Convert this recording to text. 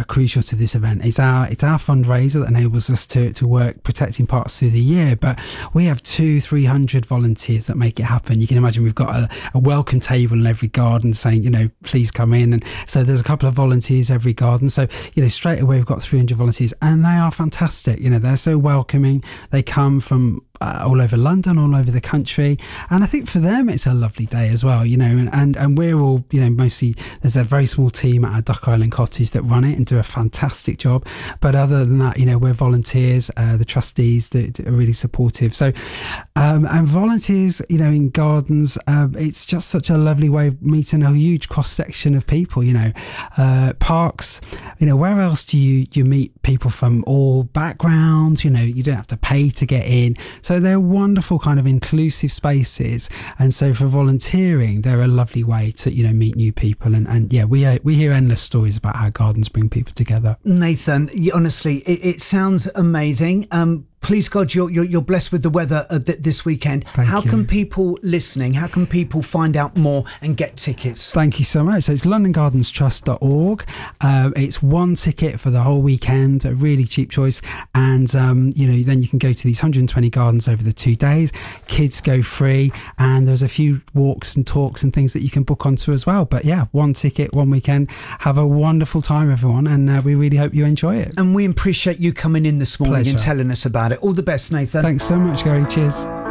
are crucial to this event. It's our fundraiser that enables us to work protecting parks through the year, but we have 200-300 volunteers that make it happen. You can imagine we've got a welcome table in every garden saying, please come in. And so there's a couple of volunteers every garden. So, straight away we've got 300 volunteers, and they are fantastic. They're so welcoming. They come from all over London, all over the country, and I think for them it's a lovely day as well, and we're all, mostly, there's a very small team at our Duck Island Cottage that run it and do a fantastic job, but other than that, we're volunteers. The trustees are really supportive, so and volunteers, in gardens, it's just such a lovely way of meeting a huge cross section of people. Parks, where else do you meet people from all backgrounds? You don't have to pay to get in, so they're wonderful kind of inclusive spaces, and so for volunteering they're a lovely way to meet new people, and we hear endless stories about how gardens bring people together. Nathan, honestly, it sounds amazing. Please God, you're blessed with the weather this weekend. How can people listening, how can people find out more and get tickets? Thank you so much. So it's londongardenstrust.org. It's one ticket for the whole weekend, a really cheap choice. And, then you can go to these 120 gardens over the 2 days. Kids go free, and there's a few walks and talks and things that you can book onto as well. But yeah, one ticket, one weekend. Have a wonderful time, everyone. And we really hope you enjoy it. And we appreciate you coming in this morning and telling us about it. All the best, Nathan. Thanks so much, Gary. Cheers.